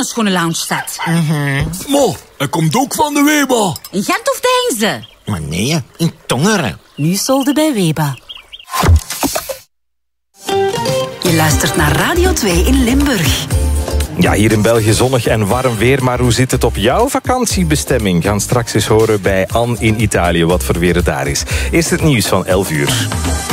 schone lounge staat. Mo, hij komt ook van de Weba. In Gent of Deinze? Maar nee, in Tongeren. Nu solde bij Weba. Je luistert naar Radio 2 in Limburg. Ja, hier in België zonnig en warm weer. Maar hoe zit het op jouw vakantiebestemming? Gaan straks eens horen bij Anne in Italië wat voor weer het daar is. Eerst het nieuws van 11 uur.